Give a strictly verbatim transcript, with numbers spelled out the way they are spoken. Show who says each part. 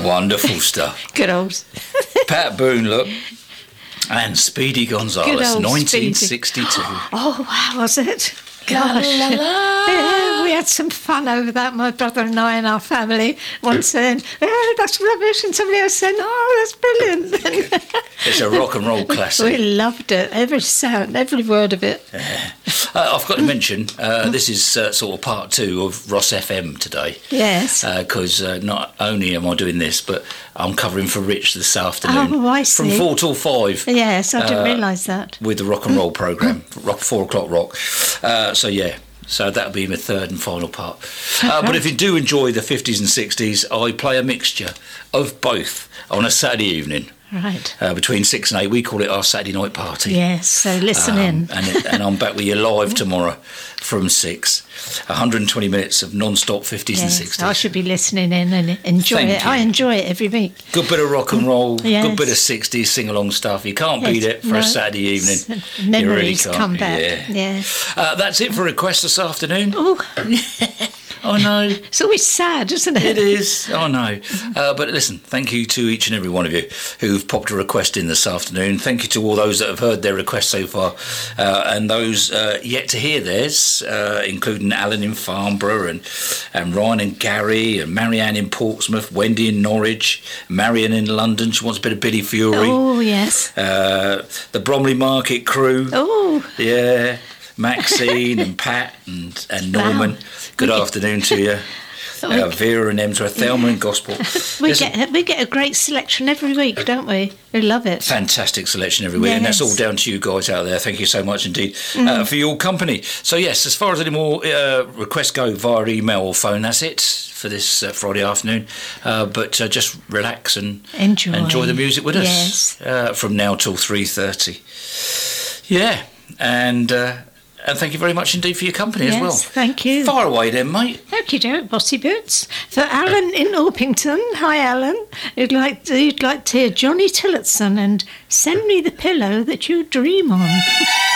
Speaker 1: Wonderful stuff.
Speaker 2: Good old.
Speaker 1: Pat Boone, look. And Speedy Gonzales, nineteen sixty-two.
Speaker 2: Speedy. Oh, wow, was it? Gosh. La, la, la. Yeah, we had some fun over that, my brother and I and our family. One saying, oh, that's rubbish, and somebody else saying, oh, that's brilliant.
Speaker 1: It's a rock and roll classic.
Speaker 2: We loved it, every sound, every word of it.
Speaker 1: Yeah. Uh, I've got to mention, uh, this is uh, sort of part two of Ross F M today.
Speaker 2: Yes.
Speaker 1: Because uh, uh, not only am I doing this, but I'm covering for Rich this afternoon.
Speaker 2: Oh, I see.
Speaker 1: From four till five.
Speaker 2: Yes, I didn't
Speaker 1: uh,
Speaker 2: realise that.
Speaker 1: With the rock and roll programme, rock, four o'clock rock. Uh, so, yeah. So that'll be my third and final part. Uh, but if you do enjoy the fifties and sixties, I play a mixture of both on a Saturday evening.
Speaker 2: Right.
Speaker 1: Uh, between six and eight. We call it our Saturday night party.
Speaker 2: Yes, so listen
Speaker 1: um,
Speaker 2: in.
Speaker 1: and, and I'm back with you live tomorrow from six. one hundred twenty minutes of non-stop fifties
Speaker 2: yes,
Speaker 1: and sixties.
Speaker 2: I should be listening in and enjoy
Speaker 1: Thank
Speaker 2: it.
Speaker 1: you.
Speaker 2: I enjoy it every week.
Speaker 1: Good bit of rock and roll,
Speaker 2: yes.
Speaker 1: good bit of sixties sing-along stuff. You can't
Speaker 2: yes,
Speaker 1: beat it for
Speaker 2: no,
Speaker 1: a Saturday evening.
Speaker 2: Memories
Speaker 1: you really
Speaker 2: come back.
Speaker 1: Yeah.
Speaker 2: yeah.
Speaker 1: Uh, that's it for requests this afternoon.
Speaker 2: Oh,
Speaker 1: I know.
Speaker 2: It's always sad, isn't it?
Speaker 1: It is. I know. Uh, but listen, thank you to each and every one of you who've popped a request in this afternoon. Thank you to all those that have heard their requests so far, uh, and those uh, yet to hear theirs, uh, including Alan in Farnborough, and, and Ryan and Gary, and Marianne in Portsmouth, Wendy in Norwich, Marion in London. She wants a bit of Billy Fury.
Speaker 2: Oh, yes.
Speaker 1: Uh, the Bromley Market crew.
Speaker 2: Oh.
Speaker 1: Yeah. Maxine and Pat and, and Norman. Wow. Good we afternoon get, to you. Uh, Vera and Emsworth, Thelma and Gospel.
Speaker 2: we
Speaker 1: Listen,
Speaker 2: get we get a great selection every week, don't we? We love it.
Speaker 1: Fantastic selection every week,
Speaker 2: yes.
Speaker 1: and that's all down to you guys out there. Thank you so much indeed mm. uh, for your company. So yes, as far as any more uh, requests go via email or phone, that's it for this uh, Friday afternoon. Uh, but uh, just relax and
Speaker 2: enjoy
Speaker 1: enjoy the music with us
Speaker 2: yes.
Speaker 1: uh, from now till three thirty. Yeah, and. Uh, And thank you very much indeed for your company
Speaker 2: yes,
Speaker 1: as well.
Speaker 2: Thank you.
Speaker 1: Far away then, mate.
Speaker 2: Okie doke, Bossy Boots. For Alan in Orpington, hi Alan. You'd like to, you'd like to hear Johnny Tillotson and Send Me the Pillow That You Dream On.